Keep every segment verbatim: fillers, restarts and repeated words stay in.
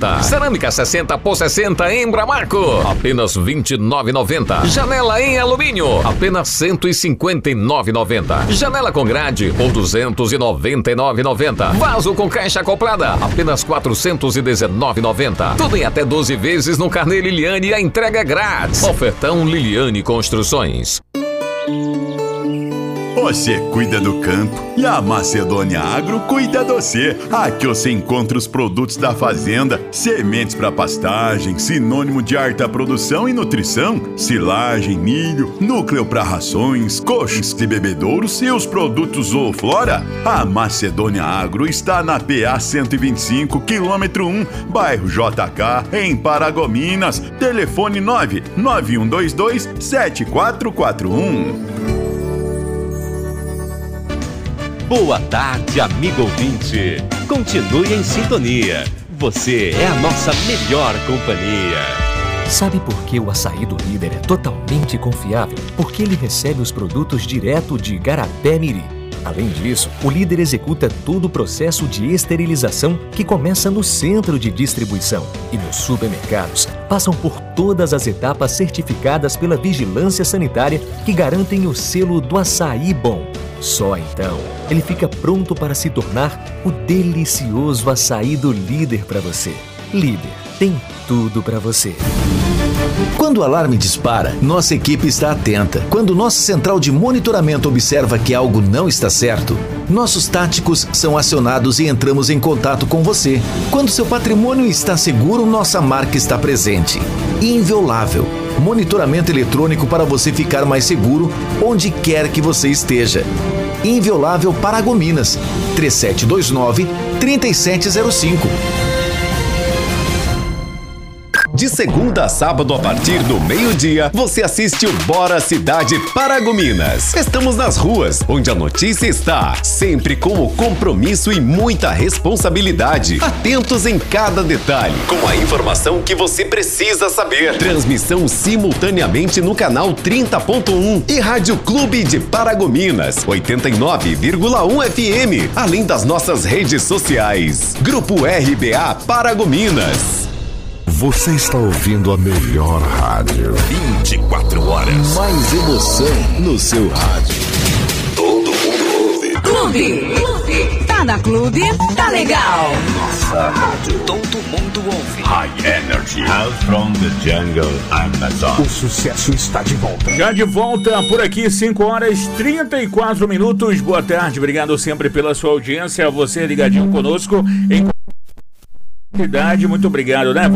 noventa. Cerâmica sessenta por sessenta em Bramaco, apenas vinte e nove reais e noventa centavos. Janela em alumínio, apenas cento e cinquenta e nove reais e noventa centavos. Janela com grade por duzentos e noventa e nove reais e noventa centavos. Vaso com caixa acoplada, apenas quatrocentos e dezenove reais e noventa centavos. Tudo em até doze vezes no carnê Liliane e a entrega é grátis. Ofertão Liliane Construções. Você cuida do campo e a Macedônia Agro cuida de você. Aqui você encontra os produtos da fazenda, sementes para pastagem, sinônimo de alta produção e nutrição, silagem, milho, núcleo para rações, coxos e bebedouros e os produtos Zooflora. A Macedônia Agro está na P A cento e vinte e cinco, quilômetro um, bairro J K, em Paragominas. Telefone nove nove um dois dois sete quatro quatro um. Boa tarde, amigo ouvinte. Continue em sintonia. Você é a nossa melhor companhia. Sabe por que o açaí do Líder é totalmente confiável? Porque ele recebe os produtos direto de Igarapé-Miri. Além disso, o Líder executa todo o processo de esterilização que começa no centro de distribuição. E nos supermercados, passam por todas as etapas certificadas pela Vigilância Sanitária que garantem o selo do açaí bom. Só então, ele fica pronto para se tornar o delicioso açaí do Líder para você. Líder, tem tudo para você. Quando o alarme dispara, nossa equipe está atenta. Quando nossa central de monitoramento observa que algo não está certo, nossos táticos são acionados e entramos em contato com você. Quando seu patrimônio está seguro, nossa marca está presente. Inviolável. Monitoramento eletrônico para você ficar mais seguro onde quer que você esteja. Inviolável Paragominas. três sete dois nove, três sete zero cinco. De segunda a sábado, a partir do meio-dia, você assiste o Bora Cidade Paragominas. Estamos nas ruas, onde a notícia está, sempre com o compromisso e muita responsabilidade. Atentos em cada detalhe, com a informação que você precisa saber. Transmissão simultaneamente no canal trinta ponto um e Rádio Clube de Paragominas, oitenta e nove vírgula um F M, além das nossas redes sociais. Grupo R B A Paragominas. Você está ouvindo a melhor rádio. vinte e quatro horas. Mais emoção no seu rádio. Todo mundo ouve. Clube. Clube. Tá na Clube, tá legal. Nossa rádio. Todo mundo ouve. High Energy. Out from the jungle, Amazon. O sucesso está de volta. Já de volta por aqui, cinco horas e trinta e quatro minutos. Boa tarde, obrigado sempre pela sua audiência. Você ligadinho conosco em cidade. Muito obrigado, né?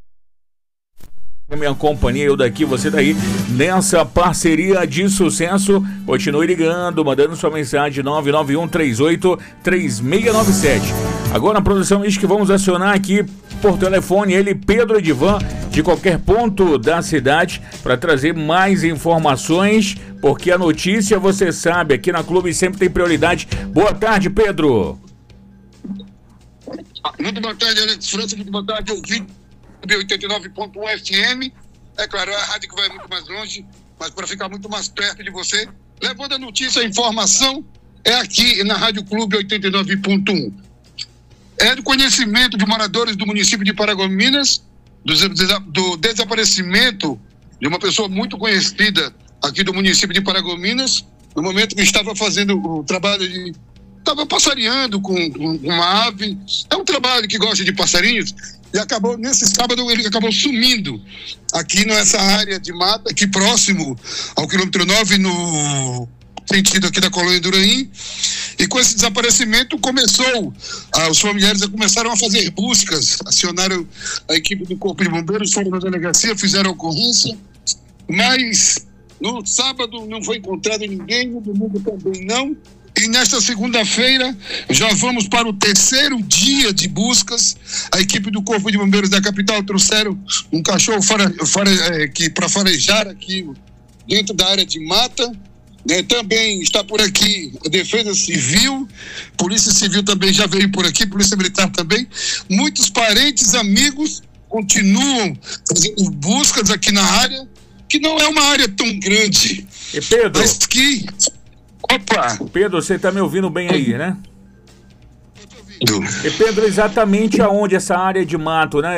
Minha companhia, eu daqui, você daí, nessa parceria de sucesso. Continue ligando, mandando sua mensagem nove nove um três oito três seis nove sete. Agora a produção diz que vamos acionar aqui por telefone ele, Pedro Edivan, de qualquer ponto da cidade, para trazer mais informações, porque a notícia, você sabe, aqui na Clube sempre tem prioridade. Boa tarde, Pedro. Muito boa tarde, Alex França, muito boa tarde, ouvinte. oitenta e nove ponto um F M, é claro, é a rádio que vai muito mais longe, mas para ficar muito mais perto de você, levando a notícia, a informação, é aqui na Rádio Clube oitenta e nove ponto um. É do conhecimento de moradores do município de Paragominas, do, do desaparecimento de uma pessoa muito conhecida aqui do município de Paragominas, no momento que estava fazendo o trabalho de... estava passareando com, com uma ave, é um trabalho que gosta de passarinhos, e acabou, nesse sábado, ele acabou sumindo aqui nessa área de mata, aqui próximo ao quilômetro nove, no sentido aqui da colônia do Uraim. E com esse desaparecimento começou, ah, os familiares começaram a fazer buscas, acionaram a equipe do Corpo de Bombeiros, foram na delegacia, fizeram a ocorrência, mas no sábado não foi encontrado ninguém, no domingo também não. E nesta segunda-feira já vamos para o terceiro dia de buscas. A equipe do Corpo de Bombeiros da capital trouxeram um cachorro fare, fare, é, que, para farejar aqui dentro da área de mata. Né? Também está por aqui a Defesa Civil, Polícia Civil também já veio por aqui, Polícia Militar também. Muitos parentes, amigos continuam fazendo buscas aqui na área, que não é uma área tão grande. E Pedro... Mas que... Opa! Pedro, você está me ouvindo bem aí, né? E Pedro, exatamente aonde essa área de mato, né?